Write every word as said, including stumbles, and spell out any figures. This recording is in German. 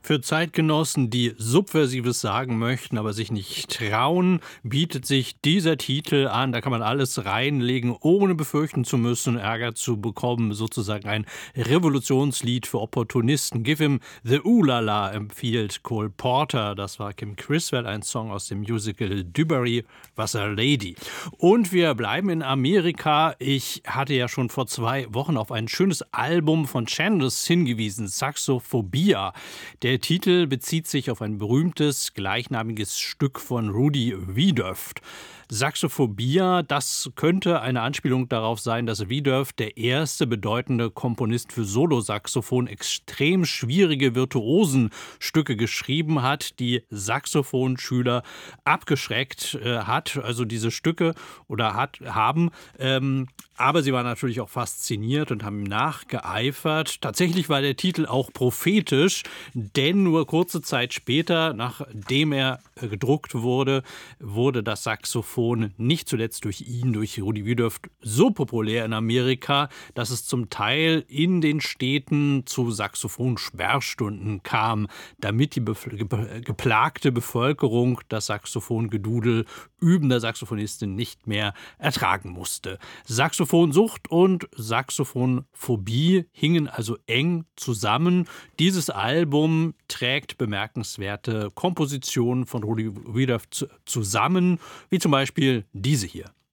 Für Zeitgenossen, die Subversives sagen möchten, aber sich nicht trauen, bietet sich dieser Titel an. Da kann man alles reinlegen, ohne befürchten zu müssen, Ärger zu bekommen. Sozusagen ein Revolutionslied für Opportunisten. Give him the Ooh-La-La, empfiehlt Cole Porter. Das war Kim Criswell, ein Song aus dem Musical Dubarry was a Lady. Und wir bleiben in Amerika. Ich hatte ja schon vor zwei Wochen auf ein schönes Album von Chandos hingewiesen, Saxophobia. Der Titel bezieht sich auf ein berühmtes, gleichnamiges Stück von Rudy Wiedoeft. Saxophobia, das könnte eine Anspielung darauf sein, dass Wiedoeft der erste bedeutende Komponist für Solosaxophon extrem schwierige Virtuosenstücke geschrieben hat, die Saxophonschüler abgeschreckt äh, hat, also diese Stücke oder hat, haben. Ähm, aber sie waren natürlich auch fasziniert und haben ihm nachgeeifert. Tatsächlich war der Titel auch prophetisch, denn nur kurze Zeit später, nachdem er äh, gedruckt wurde, wurde das Saxophon nicht zuletzt durch ihn, durch Rudy Wiedoeft, so populär in Amerika, dass es zum Teil in den Städten zu Saxophon-Sperrstunden kam, damit die bef- ge- geplagte Bevölkerung das Saxophongedudel übender Saxophonistin nicht mehr ertragen musste. Saxophonsucht und Saxophonphobie hingen also eng zusammen. Dieses Album trägt bemerkenswerte Kompositionen von Rudy Wiedoeft zusammen, wie zum Beispiel diese hier.